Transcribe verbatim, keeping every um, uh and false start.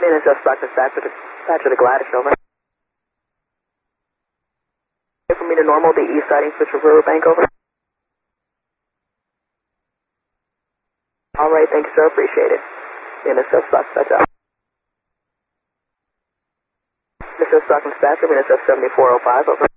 N S F Stock dispatch to dispatch to Gladys, over. For me to normal, the east siding switch for Riverbank, over. All right, thank you, sir. Appreciate it. N S F Stock dispatch out. N S F Stock dispatch, N S F seventy-four oh five, over.